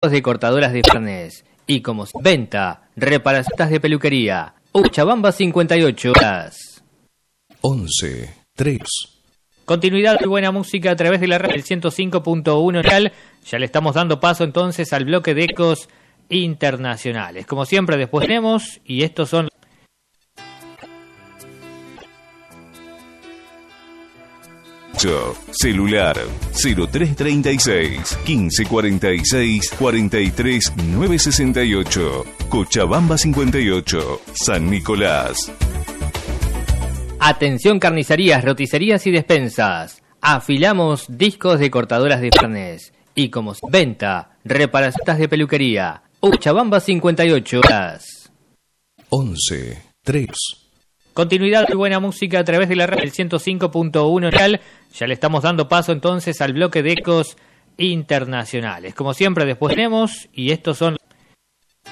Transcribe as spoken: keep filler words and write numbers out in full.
de cortadoras de Fernes y como venta, reparaciones de peluquería. Cochabamba cincuenta y ocho horas. once, tres. Continuidad de buena música a través de la red del ciento cinco punto uno real. Ya le estamos dando paso entonces al bloque de ecos internacionales. Como siempre, después tenemos, y estos son... Celular cero tres treinta y seis, quince cuarenta y seis, cuarenta y tres, nueve sesenta y ocho. Cochabamba cincuenta y ocho, San Nicolás. Atención, carnicerías, roticerías y despensas. Afilamos discos de cortadoras de Fernes y como venta, reparaciones de peluquería. Cochabamba cincuenta y ocho horas. once, tres. Continuidad de buena música a través de la red del ciento cinco punto uno real. Ya le estamos dando paso entonces al bloque de ecos internacionales. Como siempre, después tenemos, y estos son...